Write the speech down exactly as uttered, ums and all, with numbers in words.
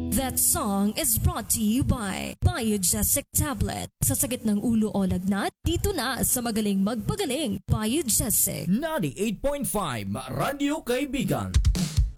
That song is brought to you by Biogesic Tablet. Sa sakit ng ulo o lagnat, dito na sa Magaling Magpagaling, Biogesic. ninety-eight point five Radyo Kaibigan.